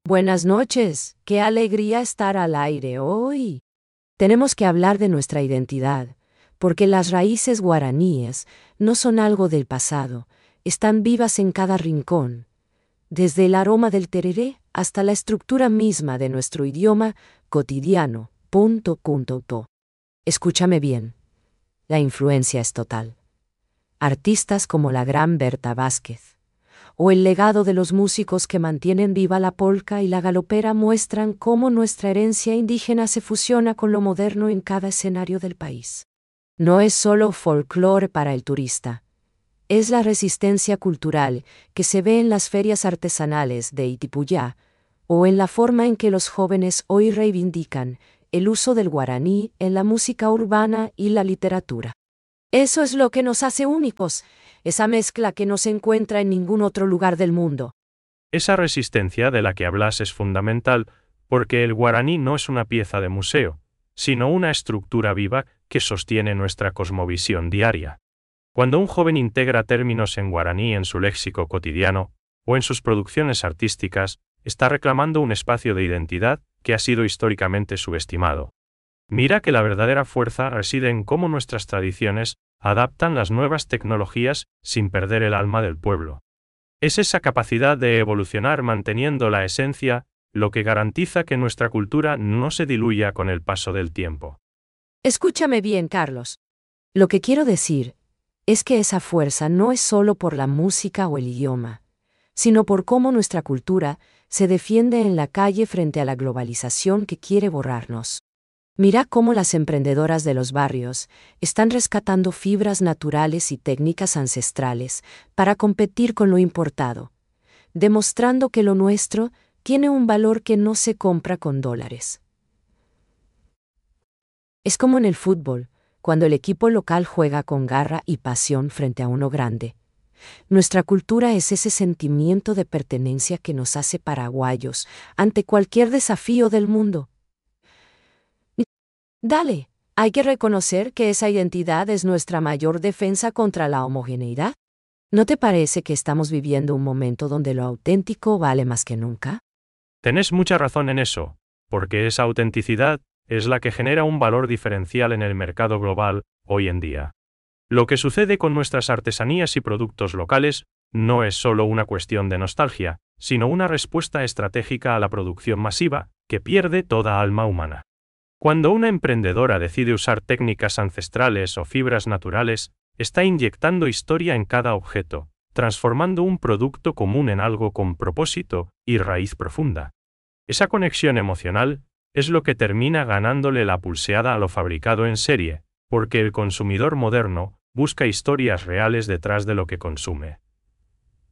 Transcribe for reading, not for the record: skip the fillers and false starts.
Buenas noches, qué alegría estar al aire hoy. Tenemos que hablar de nuestra identidad, porque las raíces guaraníes no son algo del pasado, están vivas en cada rincón, desde el aroma del tereré hasta la estructura misma de nuestro idioma cotidiano. Escúchame bien, la influencia es total. Artistas como la gran Berta Vázquez, o el legado de los músicos que mantienen viva la polca y la galopera muestran cómo nuestra herencia indígena se fusiona con lo moderno en cada escenario del país. No es solo folclore para el turista, es la resistencia cultural que se ve en las ferias artesanales de Itipuyá o en la forma en que los jóvenes hoy reivindican el uso del guaraní en la música urbana y la literatura. Eso es lo que nos hace únicos, esa mezcla que no se encuentra en ningún otro lugar del mundo. Esa resistencia de la que hablas es fundamental porque el guaraní no es una pieza de museo, sino una estructura viva que sostiene nuestra cosmovisión diaria. Cuando un joven integra términos en guaraní en su léxico cotidiano o en sus producciones artísticas, está reclamando un espacio de identidad que ha sido históricamente subestimado. Mira que la verdadera fuerza reside en cómo nuestras tradiciones adaptan las nuevas tecnologías sin perder el alma del pueblo. Es esa capacidad de evolucionar manteniendo la esencia lo que garantiza que nuestra cultura no se diluya con el paso del tiempo. Escúchame bien, Carlos. Lo que quiero decir es que esa fuerza no es solo por la música o el idioma, sino por cómo nuestra cultura se defiende en la calle frente a la globalización que quiere borrarnos. Mira cómo las emprendedoras de los barrios están rescatando fibras naturales y técnicas ancestrales para competir con lo importado, demostrando que lo nuestro tiene un valor que no se compra con dólares. Es como en el fútbol, cuando el equipo local juega con garra y pasión frente a uno grande. Nuestra cultura es ese sentimiento de pertenencia que nos hace paraguayos ante cualquier desafío del mundo. Dale, hay que reconocer que esa identidad es nuestra mayor defensa contra la homogeneidad. ¿No te parece que estamos viviendo un momento donde lo auténtico vale más que nunca? Tenés mucha razón en eso, porque esa autenticidad es la que genera un valor diferencial en el mercado global hoy en día. Lo que sucede con nuestras artesanías y productos locales no es solo una cuestión de nostalgia, sino una respuesta estratégica a la producción masiva, que pierde toda alma humana. Cuando una emprendedora decide usar técnicas ancestrales o fibras naturales, está inyectando historia en cada objeto, transformando un producto común en algo con propósito y raíz profunda. Esa conexión emocional es lo que termina ganándole la pulseada a lo fabricado en serie, porque el consumidor moderno busca historias reales detrás de lo que consume.